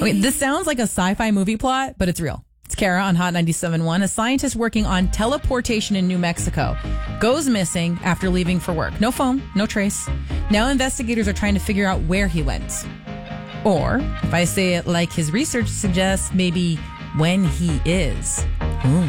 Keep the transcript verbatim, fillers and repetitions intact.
Okay, this sounds like a sci-fi movie plot, but it's real. It's Kara on Hot ninety-seven point one. A scientist working on teleportation in New Mexico goes missing after leaving for work. No phone, no trace. Now investigators are trying to figure out where he went. Or, if I say it like his research suggests, maybe when he is. Ooh.